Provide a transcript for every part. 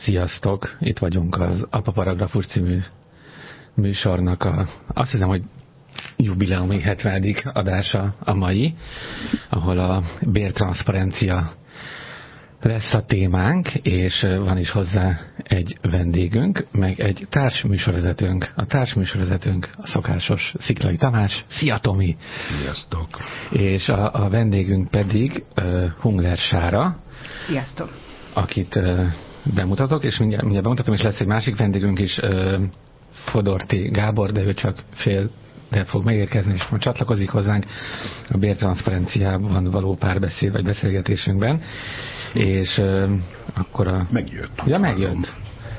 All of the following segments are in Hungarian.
Sziasztok! Itt vagyunk az Apaparagrafus című műsornak azt hiszem, hogy jubileumi 70. adása a mai, ahol a bértranszparencia lesz a témánk, és van is hozzá egy vendégünk, meg egy társműsorvezetőnk. A társműsorvezetőnk a szokásos Sziklai Tamás. Szia, Tomi! Sziasztok! És a vendégünk pedig Hungler Sára. Sziasztok! Akit bemutatok, és mindjárt bemutatom, és lesz egy másik vendégünk is, Fodor T. Gábor, de ő csak de fog megérkezni, és most csatlakozik hozzánk a bértranszparenciában való párbeszéd vagy beszélgetésünkben. És akkor Megjött. Ja, megjött.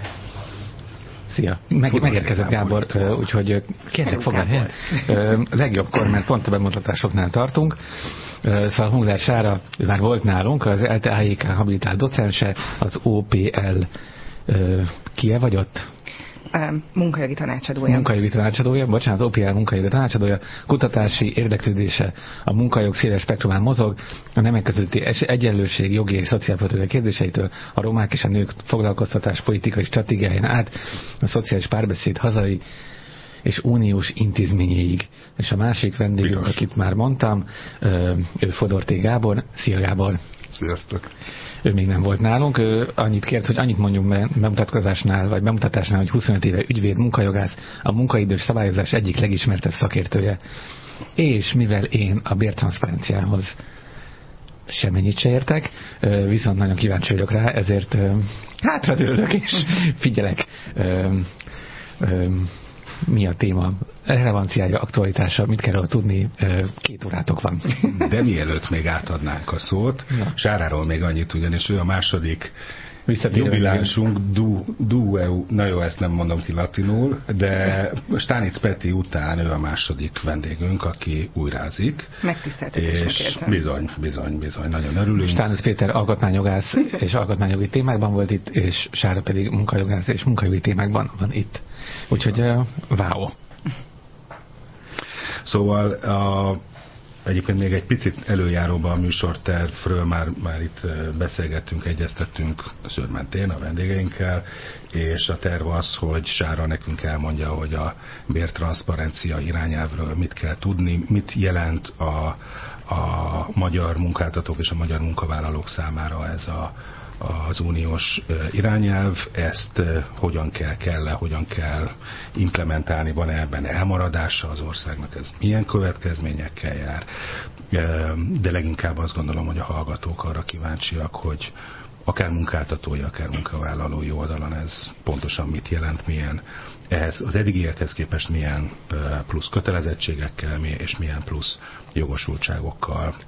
Szia. Megérkezett Gábor, úgyhogy kérlek, foglalj helyet. Legjobbkor, mert pont a bemutatásoknál tartunk. Szóval Hungler Sára, ő már volt nálunk, az ELTE AJK habilitált docense, az OPL kie vagy ott? Munkajogi tanácsadója. Bocsánat, OPL munkajogi tanácsadója, kutatási érdeklődése a munkajog széles spektrumán mozog, a nemek közötti egyenlőség, jogi és szociálpolitikai kérdéseitől, a romák és a nők foglalkoztatás politikai stratégiáján át, a szociális párbeszéd hazai és uniós intézményéig. És a másik vendégünk, akit már mondtam, ő Fodor T. Gábor. Szia, Gábor! Sziasztok! Ő még nem volt nálunk, ő annyit kért, hogy annyit mondjunk bemutatásnál, hogy 25 éve ügyvéd, munkajogász, a munkaidős szabályozás egyik legismertebb szakértője. És mivel én a bértranszparenciához semmennyit se értek, viszont nagyon kíváncsi vagyok rá, ezért hátradőlök és figyelek, mi a téma relevanciája, aktualitása, mit kell tudni, 2 órátok van. De mielőtt még átadnánk a szót, Sáráról még annyit, ugyanis ő a második jubilánsunk, na jó, ezt nem mondom ki latinul, de Stánitz Peti után ő a második vendégünk, aki újrázik. Megtiszteltetésnek érzem. Bizony, nagyon örülünk. Stánitz Péter alkotmányjogász és alkotmányjogi témákban volt itt, és Sára pedig munkajogász és munkajogi témákban van itt. Úgyhogy wow. Szóval egyébként még egy picit előjáróban a műsortervről már itt beszélgettünk, egyeztettünk szőrmentén a vendégeinkkel, és a terv az, hogy Sára nekünk elmondja, hogy a bértranszparencia irányelvről mit kell tudni, mit jelent a magyar munkáltatók és a magyar munkavállalók számára ez az uniós irányelv, ezt hogyan kell implementálni, van-e ebben elmaradása az országnak, ez milyen következményekkel jár, de leginkább azt gondolom, hogy a hallgatók arra kíváncsiak, hogy akár munkáltatói, akár munkavállalói oldalon ez pontosan mit jelent, milyen ehhez az eddigiekhez képest milyen plusz kötelezettségekkel és milyen plusz jogosultságokkal